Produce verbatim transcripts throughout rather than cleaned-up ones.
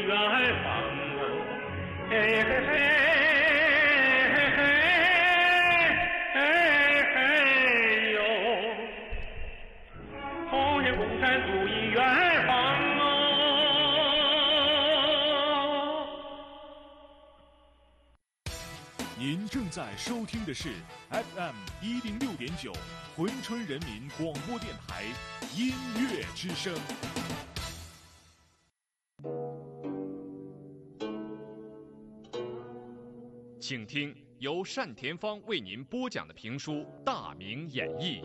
远方哦，嘿嘿嘿嘿嘿嘿哟，红叶公山足以远方哦。 您正在收听的是 F M 一零六点九珲春人民广播电台音乐之声。请听由单田芳为您播讲的评书《大明演义》。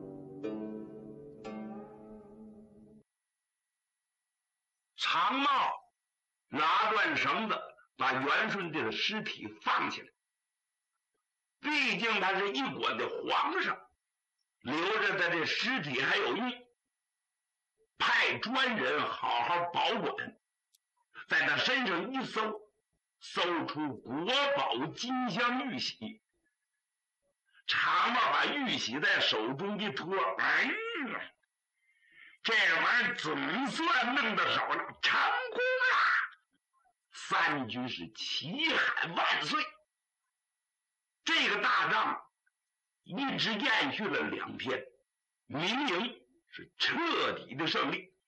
长茂拿断绳子，把元顺帝的尸体放起来。毕竟他是一国的皇上，留着他的尸体还有用，派专人好好保管。在他身上一搜，搜出国宝金镶玉玺。长茂把玉玺在手中一托，哎呀，这玩意儿总算弄到手了，成功了！三军是齐喊万岁。这个大仗一直延续了两天，民营是彻底的胜利。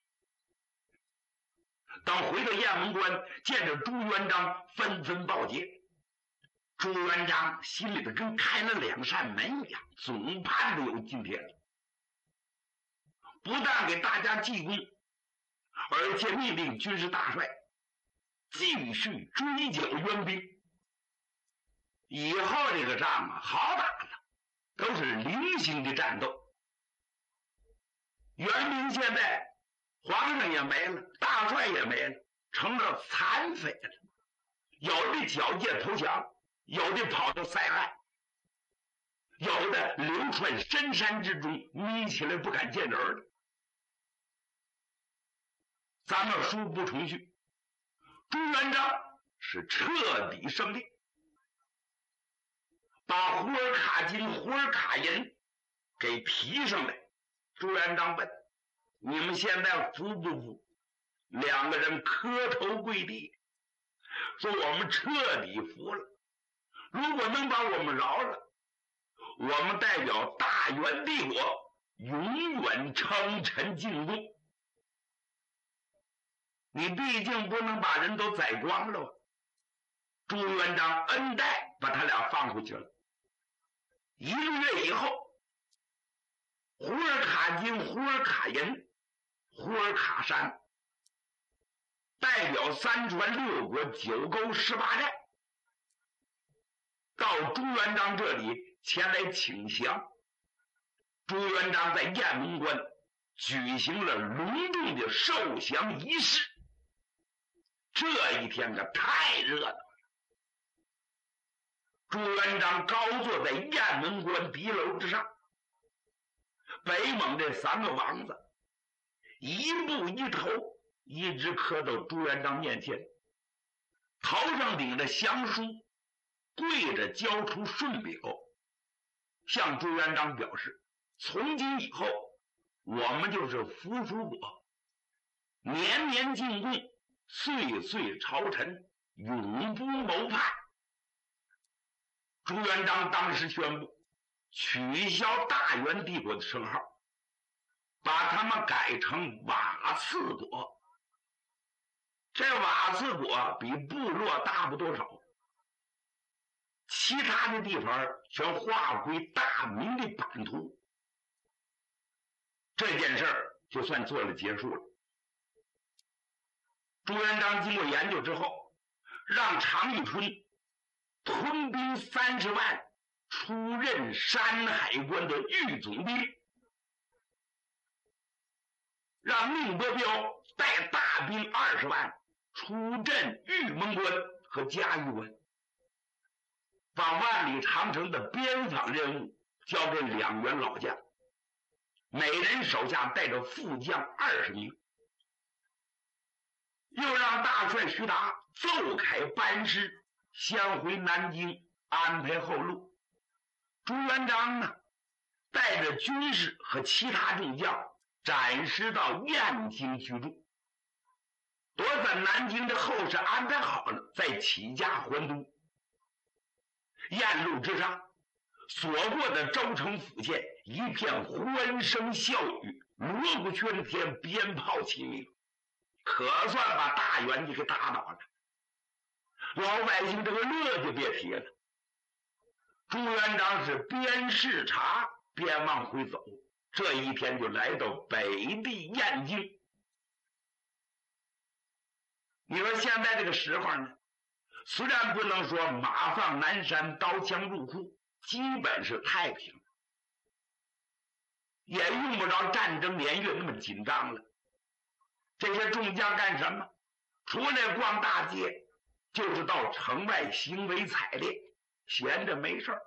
等回到雁门关，见着朱元璋，纷纷报捷。朱元璋心里头跟开了两扇门一样，总盼着有今天。不但给大家记功，而且命令军事大帅继续追剿援兵。以后这个仗啊，好打了，都是零星的战斗。援兵现在皇上也没了，大帅也没了，成了残匪了。有的缴械投降，有的跑到塞外，有的流窜深山之中，眯起来不敢见人了。咱们书不重叙，朱元璋是彻底胜利，把胡尔卡金、胡尔卡银给提上来。朱元璋问：你们现在服不服？两个人磕头跪地，说我们彻底服了。如果能把我们饶了，我们代表大元帝国永远称臣尽忠。你毕竟不能把人都宰光了。朱元璋恩待把他俩放回去了。一个月以后，胡尔卡金、胡尔卡银、胡尔卡山代表三川六国九沟十八寨到朱元璋这里前来请降。朱元璋在雁门关举行了隆重的受降仪式。这一天可太热闹了。朱元璋高坐在雁门关敌楼之上，北蒙这三个王子一步一头一直磕到朱元璋面前，头上顶着降书，跪着交出顺表，向朱元璋表示，从今以后我们就是扶蜀国，年年进贡，岁岁朝臣，永不谋叛。朱元璋当时宣布取消大元帝国的称号，把他们改成瓦剌国。这瓦剌国比部落大不多少，其他的地方全划归大明的版图。这件事儿就算做了结束了。朱元璋经过研究之后，让常遇春屯兵三十万，出任山海关的御总兵，让宁伯彪带大兵二十万出镇玉门关和嘉峪关，把万里长城的边防任务交给两员老将，每人手下带着副将二十名，又让大帅徐达奏开班师，先回南京安排后路。朱元璋呢，带着军士和其他众将暂时到燕京居住。多早把南京的后事安排好了，再起驾还都。沿路之上所过的州城府县，一片欢声笑语，锣鼓喧天，鞭炮齐鸣，可算把大元气给打倒了。老百姓这个乐就别提了。朱元璋是边视察边往回走，这一天就来到北地燕京。你说现在这个时候呢，虽然不能说马放南山，刀枪入库，基本是太平，也用不着战争连月那么紧张了。这些众将干什么？除了逛大街，就是到城外行为采猎，闲着没事儿。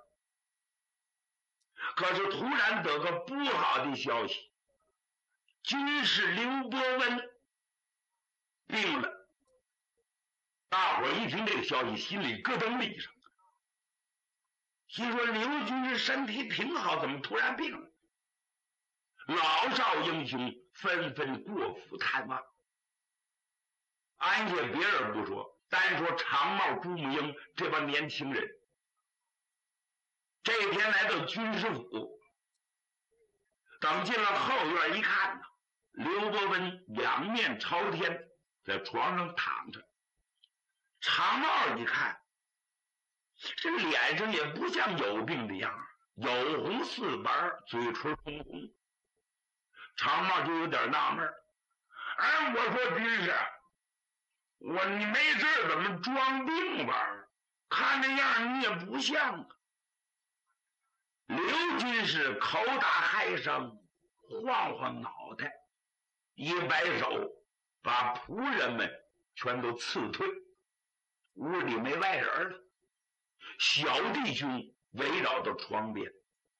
可是突然得个不好的消息，军师刘伯温病了。大伙一听这个消息，心里咯噔了一声，心说刘军师身体挺好，怎么突然病了？老少英雄纷纷过府探望。按下别人不说，单说长帽朱母英这帮年轻人，这一天来到军师府，等进了后院一看呢，刘伯温仰面朝天，在床上躺着。长帽一看，这脸上也不像有病的样，有红似白，嘴唇红红。长帽就有点纳闷，哎，我说军师，我你没事怎么装病吧？看这样你也不像啊。刘军师口打嗨声，晃晃脑袋，一摆手，把仆人们全都辞退。屋里没外人了，小弟兄围绕到床边。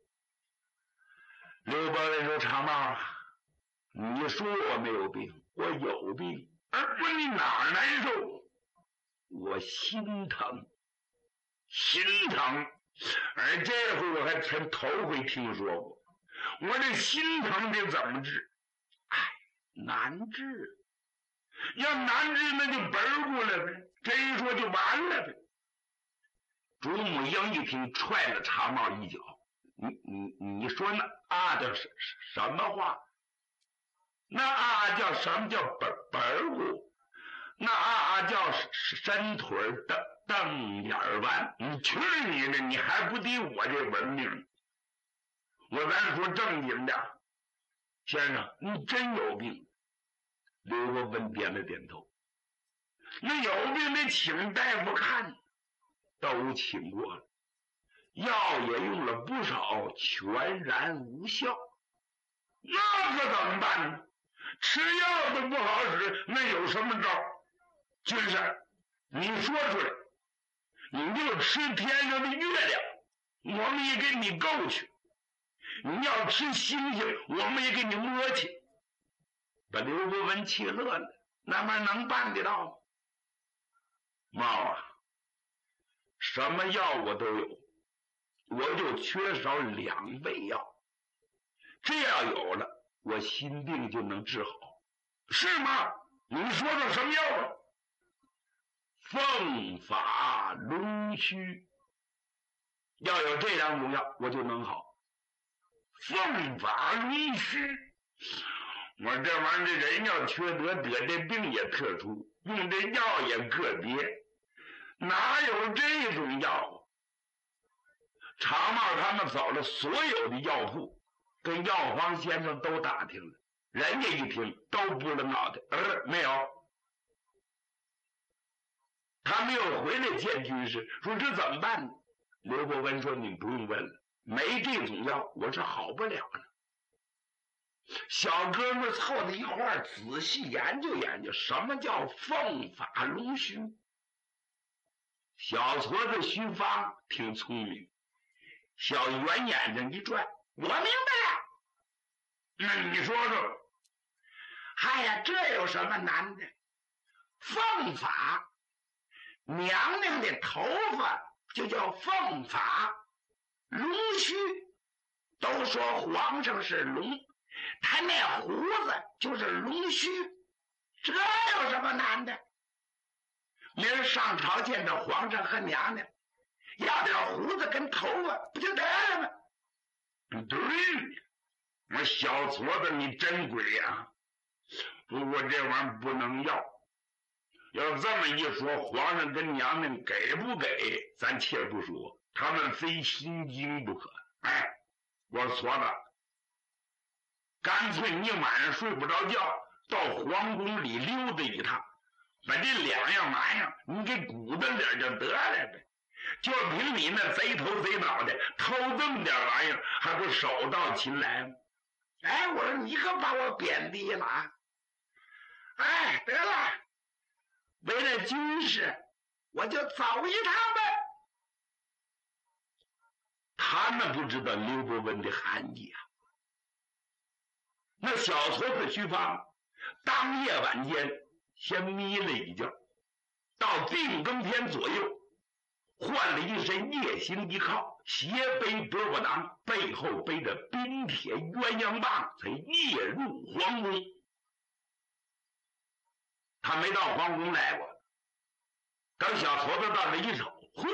刘伯温说：“长帽啊，你说我没有病，我有病，而问你哪儿难受？我心疼，心疼。而这回我还真头回听说过，我这心疼的怎么治？哎，难治。要难治那就本过来呗。”这一说就完了呗。朱母英一听，踹了长帽一脚：“你你你说那啊叫什什么话？那啊叫什么叫本本乎？那啊啊叫伸腿瞪瞪眼弯？你去你的！你还不敌我这文明？我咱说正经的，先生，你真有病。”刘伯温点了点头。那有病得请大夫看，都请过了，药也用了不少，全然无效。那可怎么办呢？吃药都不好使，那有什么招？军师，你说出来，你就吃天上的月亮，我们也给你够去；你要吃星星，我们也给你摸去。把刘伯温气乐了，那么能办得到吗？帽啊，什么药我都有，我就缺少两味药，这要有了，我心病就能治好，是吗？你说说什么药啊？凤法龙须，要有这两种药，我就能好。凤法龙须，我这玩意儿，这人要缺德，得这病也特殊，用这药也个别。哪有这种药？长帽他们走了所有的药铺，跟药房先生都打听了，人家一听都不了脑袋，呃，没有。他没有回来见军师，说这怎么办呢？刘伯温说：“你不用问了，没这种药，我是好不了了。”小哥们凑在一块儿，仔细研究研究，什么叫凤法龙须。小矬子徐芳挺聪明，小圆眼睛一转，我明白了。那你说说。哎呀，这有什么难的？凤发，娘娘的头发就叫凤发，龙须，都说皇上是龙，他那胡子就是龙须，这有什么难的？ 上朝见着皇上和娘娘，要点胡子跟头发不就得了吗？对，我小矬子你真贵啊！不过这玩意儿不能要。要这么一说，皇上跟娘娘给不给，咱且不说，他们非心惊不可。哎，我矬子，干脆你晚上睡不着觉，到皇宫里溜达一趟，把这两样玩意儿你给鼓捣点就得了呗。就凭你那贼头贼脑的偷这么点玩意儿，还不手到擒来吗？哎，我说你可把我贬低了啊！哎，得了，为了军事，我就走一趟呗。他们不知道刘伯温的含义啊。那小矬子徐芳当夜晚间先眯了一觉，到定更天左右，换了一身夜行衣靠，斜背饽饽囊，背后背着冰铁鸳鸯棒，才夜入皇宫。他没到皇宫来过，等小矬子到这一瞅，嚯，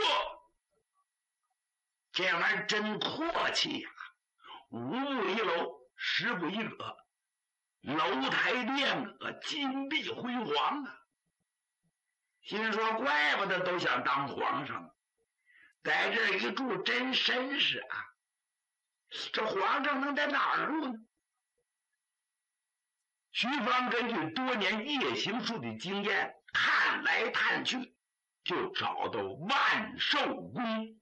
这玩意儿真阔气呀、啊！五步一楼，十步一阁，楼台殿阁，金碧辉煌啊！心说怪不得都想当皇上，在这一住真绅士啊！这皇上能在哪儿住呢？徐芳根据多年夜行术的经验，探来探去，就找到万寿宫。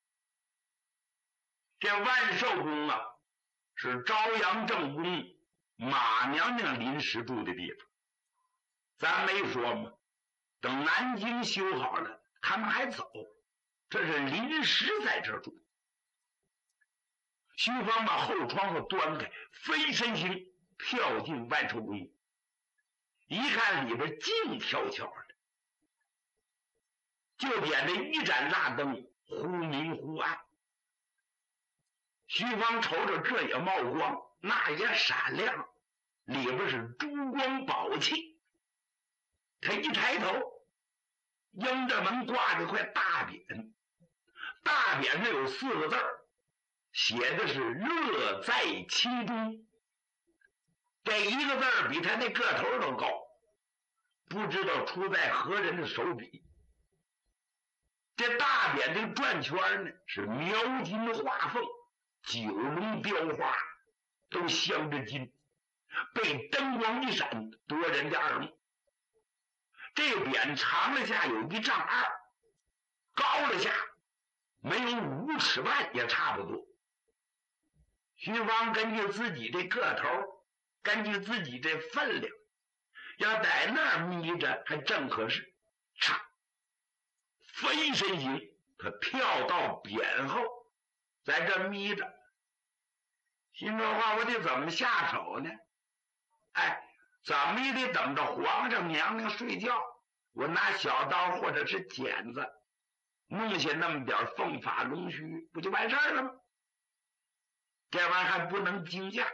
这万寿宫啊，是朝阳正宫马娘娘临时住的地方。咱没说吗？等南京修好了，他们还走，这是临时在这住。徐芳把后窗户端开，飞身行跳进万寿宫，一看里边静悄悄的，就点着一盏蜡灯，忽明忽暗。徐芳瞅瞅这也冒光，那也闪亮，里边是珠光宝气。他一抬头，迎着门挂着块大匾，大匾上有四个字儿，写的是乐在其中。这一个字儿比他那个头都高，不知道出在何人的手笔。这大匾这个转圈呢，是描金画凤，九龙雕花，都镶着金，被灯光一闪，夺人的耳目。这匾长了下有一丈二，高了下没有五尺半也差不多。徐芳根据自己的个头，根据自己这分量，要在那儿眯着还正合适。嚓，飞身行，他跳到匾后，在这眯着。心说话，我得怎么下手呢？哎，怎么也得等着皇上娘娘睡觉，我拿小刀或者是剪子弄下那么点凤发龙须，不就完事儿了吗？这玩意儿还不能惊吓。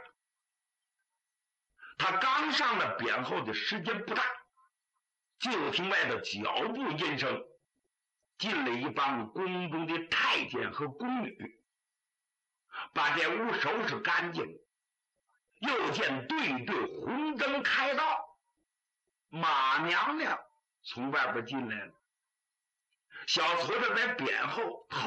他刚上了匾后的时间不大，就听外头脚步音声，进了一帮宫中的太监和宫女，把这屋收拾干净。又见对对红灯开道，马娘娘从外边进来了。小矬子在匾后